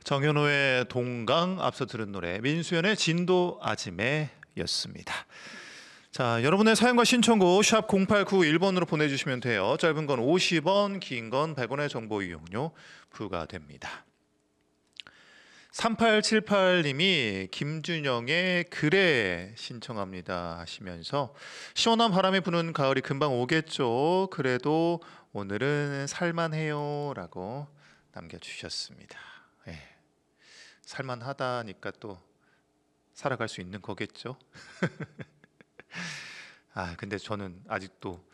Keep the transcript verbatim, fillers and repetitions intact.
정현호의 동강, 앞서 들은 노래 민수연의 진도 아지매였습니다. 자, 여러분의 사연과 신청곡 샵 공팔구일 번으로 보내주시면 돼요. 짧은 건 오십 원, 긴 건 백 원의 정보 이용료 부과됩니다. 삼팔칠팔 님이 김준영의 그래 신청합니다 하시면서 시원한 바람이 부는 가을이 금방 오겠죠. 그래도 오늘은 살만해요 라고 남겨주셨습니다. 네. 살만하다니까 또 살아갈 수 있는 거겠죠. 아 근데 저는 아직도